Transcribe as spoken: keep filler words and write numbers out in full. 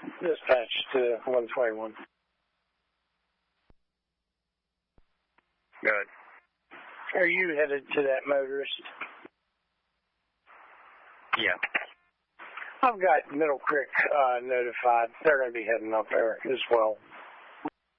Dispatch to one twenty-one. Good. Are you headed to that motorist? Yeah. I've got Middle Creek uh, notified. They're going to be heading up there as well.